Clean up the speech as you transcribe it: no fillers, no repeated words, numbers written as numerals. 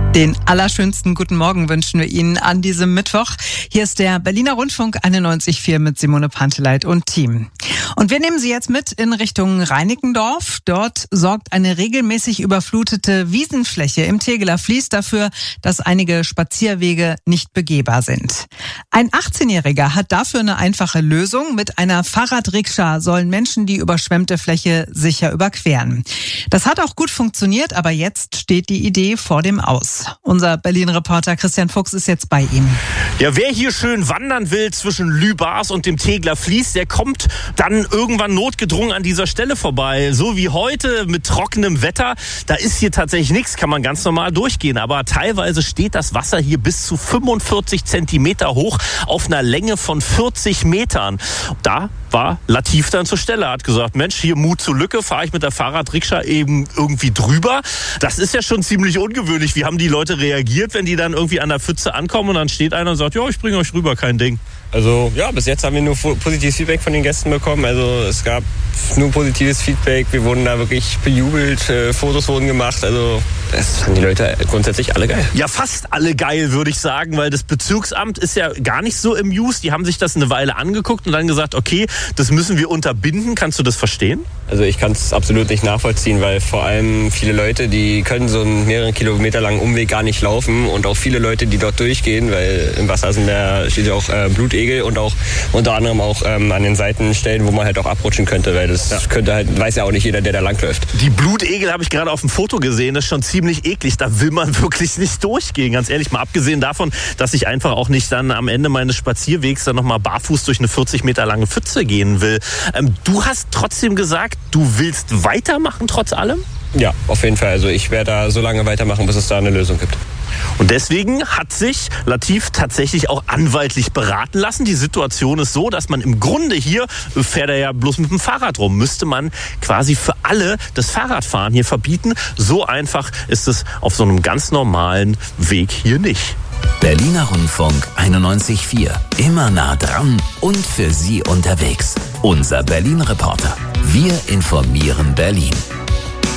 Den allerschönsten guten Morgen wünschen wir Ihnen an diesem Mittwoch. Hier ist der Berliner Rundfunk 91.4 mit Simone Panteleit und Team. Und wir nehmen Sie jetzt mit in Richtung Reinickendorf. Dort sorgt eine regelmäßig überflutete Wiesenfläche im Tegeler Fließ dafür, dass einige Spazierwege nicht begehbar sind. Ein 18-Jähriger hat dafür eine einfache Lösung. Mit einer Fahrradrikscha sollen Menschen die überschwemmte Fläche sicher überqueren. Das hat auch gut funktioniert, aber jetzt steht die Idee vor dem Aus. Unser Berlin-Reporter Christian Fuchs ist jetzt bei ihm. Ja, wer hier schön wandern will zwischen Lübars und dem Tegeler Fließ, der kommt dann irgendwann notgedrungen an dieser Stelle vorbei. So wie heute mit trockenem Wetter, da ist hier tatsächlich nichts, kann man ganz normal durchgehen. Aber teilweise steht das Wasser hier bis zu 45 Zentimeter hoch auf einer Länge von 40 Metern. Da war Latif dann zur Stelle, hat gesagt, Mensch, hier Mut zur Lücke, fahre ich mit der Fahrradrikscha eben irgendwie drüber. Das ist ja schon ziemlich ungewöhnlich. Wie haben die Leute reagiert, wenn die dann irgendwie an der Pfütze ankommen und dann steht einer und sagt, ja, ich bringe euch rüber, kein Ding. Also ja, bis jetzt haben wir nur positives Feedback von den Gästen bekommen. Also es gab nur positives Feedback. Wir wurden da wirklich bejubelt, Fotos wurden gemacht. Also das fanden die Leute grundsätzlich alle geil. Ja, fast alle geil, würde ich sagen, weil das Bezirksamt ist ja gar nicht so amused. Die haben sich das eine Weile angeguckt und dann gesagt, okay, das müssen wir unterbinden. Kannst du das verstehen? Also ich kann es absolut nicht nachvollziehen, weil vor allem viele Leute, die können so einen mehreren Kilometer langen Umweg gar nicht laufen und auch viele Leute, die dort durchgehen, weil im Wasser steht ja auch Blutegel und auch unter anderem auch an den Seitenstellen, wo man halt auch abrutschen könnte, weil das könnte halt, weiß ja auch nicht jeder, der da langläuft. Die Blutegel habe ich gerade auf dem Foto gesehen, das ist schon ziemlich eklig, da will man wirklich nicht durchgehen, ganz ehrlich, mal abgesehen davon, dass ich einfach auch nicht dann am Ende meines Spazierwegs dann nochmal barfuß durch eine 40 Meter lange Pfütze gehen will. Du hast trotzdem gesagt, du willst weitermachen trotz allem? Ja, auf jeden Fall. Also ich werde da so lange weitermachen, bis es da eine Lösung gibt. Und deswegen hat sich Latif tatsächlich auch anwaltlich beraten lassen. Die Situation ist so, dass man im Grunde hier, fährt er ja bloß mit dem Fahrrad rum, müsste man quasi für alle das Fahrradfahren hier verbieten. So einfach ist es auf so einem ganz normalen Weg hier nicht. Berliner Rundfunk 91.4. Immer nah dran und für Sie unterwegs. Unser Berlin-Reporter. Wir informieren Berlin.